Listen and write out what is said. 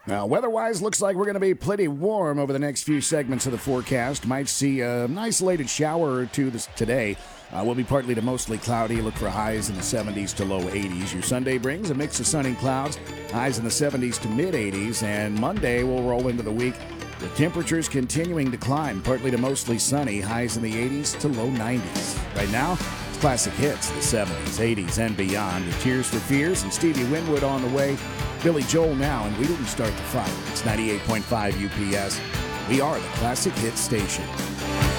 Now, weather-wise, looks like we're going to be pretty warm over the next few segments of the forecast. Might see an isolated shower or two today. Will be partly to mostly cloudy. Look for highs in the 70s to low 80s. Your Sunday brings a mix of sun and clouds. Highs in the 70s to mid-80s. And Monday will roll into the week with temperatures continuing to climb. Partly to mostly sunny. Highs in the 80s to low 90s. Right now, it's classic hits, the 70s, 80s, and beyond. With Tears for Fears and Stevie Winwood on the way. Billy Joel now, and we didn't start the fire. It's 98.5 UPS. We are the Classic Hits Station.